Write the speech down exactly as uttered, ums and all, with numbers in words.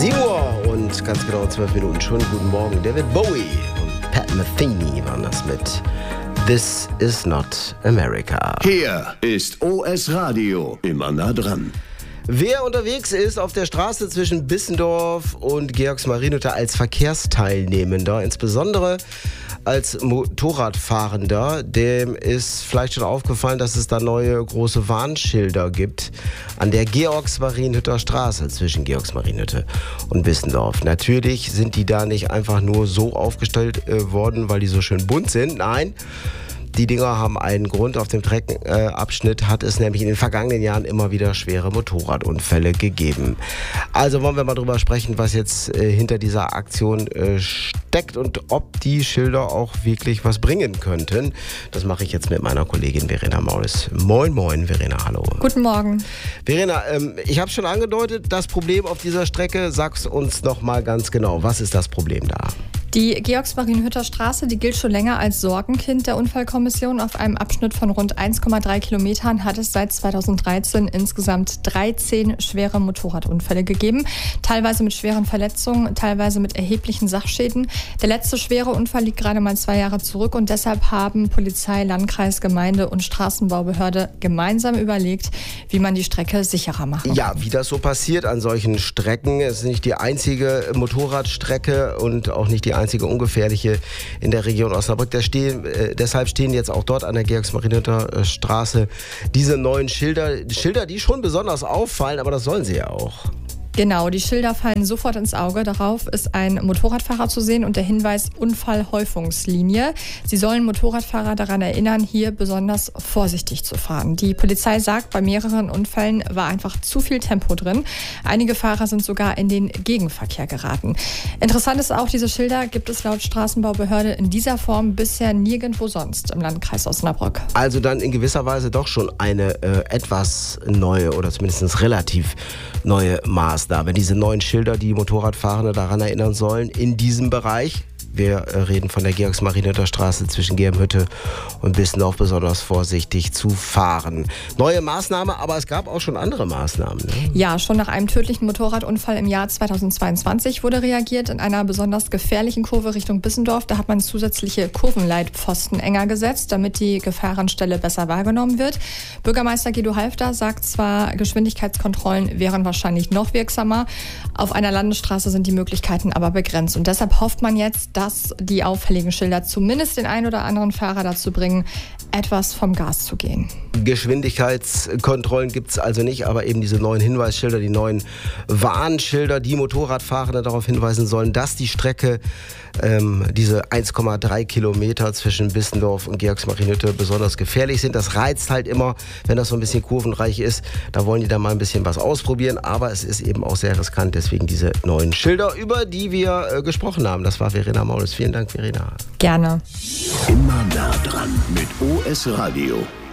sieben Uhr und ganz genau zwölf Minuten schon. Guten Morgen. David Bowie und Pat Metheny waren das mit This is not America. Hier ist O S Radio, immer nah dran. Wer unterwegs ist auf der Straße zwischen Bissendorf und Georgsmarienhütte als Verkehrsteilnehmender, insbesondere als Motorradfahrender, dem ist vielleicht schon aufgefallen, dass es da neue große Warnschilder gibt an der Georgsmarienhütter Straße zwischen Georgsmarienhütte und Bissendorf. Natürlich sind die da nicht einfach nur so aufgestellt äh, worden, weil die so schön bunt sind. Nein, die Dinger haben einen Grund. Auf dem Streckenabschnitt hat es nämlich in den vergangenen Jahren immer wieder schwere Motorradunfälle gegeben. Also wollen wir mal drüber sprechen, was jetzt äh, hinter dieser Aktion äh, steckt und ob die Schilder auch wirklich was bringen könnten. Das mache ich jetzt mit meiner Kollegin Verena Maulis. Moin, moin, Verena, hallo. Guten Morgen. Verena, ähm, ich habe schon angedeutet, das Problem auf dieser Strecke, sag's uns noch mal ganz genau. Was ist das Problem da? Die Georgsmarienhütter Straße, die gilt schon länger als Sorgenkind der Unfallkommission. Auf einem Abschnitt von rund eins Komma drei Kilometern hat es seit zweitausenddreizehn insgesamt dreizehn schwere Motorradunfälle gegeben. Teilweise mit schweren Verletzungen, teilweise mit erheblichen Sachschäden. Der letzte schwere Unfall liegt gerade mal zwei Jahre zurück und deshalb haben Polizei, Landkreis, Gemeinde und Straßenbaubehörde gemeinsam überlegt, wie man die Strecke sicherer machen kann. Ja, wie das so passiert an solchen Strecken. Es ist nicht die einzige Motorradstrecke und auch nicht die einzige einzige ungefährliche in der Region Osnabrück. Da stehen, äh, deshalb stehen jetzt auch dort an der Georgsmarienhütter Straße diese neuen Schilder. Schilder, die schon besonders auffallen, aber das sollen sie ja auch. Genau, die Schilder fallen sofort ins Auge. Darauf ist ein Motorradfahrer zu sehen und der Hinweis Unfallhäufungslinie. Sie sollen Motorradfahrer daran erinnern, hier besonders vorsichtig zu fahren. Die Polizei sagt, bei mehreren Unfällen war einfach zu viel Tempo drin. Einige Fahrer sind sogar in den Gegenverkehr geraten. Interessant ist auch, diese Schilder gibt es laut Straßenbaubehörde in dieser Form bisher nirgendwo sonst im Landkreis Osnabrück. Also dann in gewisser Weise doch schon eine äh, etwas neue oder zumindest relativ neue Maßnahme. Diese neuen Schilder, die Motorradfahrende daran erinnern sollen, in diesem Bereich. Wir reden von der Georgsmarienhütter Straße zwischen Germhütte und Bissendorf, besonders vorsichtig zu fahren. Neue Maßnahme, aber es gab auch schon andere Maßnahmen. Ne? Ja, schon nach einem tödlichen Motorradunfall im Jahr zweitausendzweiundzwanzig wurde reagiert in einer besonders gefährlichen Kurve Richtung Bissendorf. Da hat man zusätzliche Kurvenleitpfosten enger gesetzt, damit die Gefahrenstelle besser wahrgenommen wird. Bürgermeister Guido Halfter sagt zwar, Geschwindigkeitskontrollen wären wahrscheinlich noch wirksamer. Auf einer Landesstraße sind die Möglichkeiten aber begrenzt. Und deshalb hofft man jetzt, dass dass die auffälligen Schilder zumindest den einen oder anderen Fahrer dazu bringen, etwas vom Gas zu gehen. Geschwindigkeitskontrollen gibt es also nicht, aber eben diese neuen Hinweisschilder, die neuen Warnschilder, die Motorradfahrende darauf hinweisen sollen, dass die Strecke, ähm, diese eins Komma drei Kilometer zwischen Bissendorf und Georgsmarienhütte besonders gefährlich sind. Das reizt halt immer, wenn das so ein bisschen kurvenreich ist. Da wollen die dann mal ein bisschen was ausprobieren, aber es ist eben auch sehr riskant, deswegen diese neuen Schilder, über die wir äh, gesprochen haben. Das war Verena Maulis. Vielen Dank, Verena. Gerne. Immer nah dran mit O S Radio.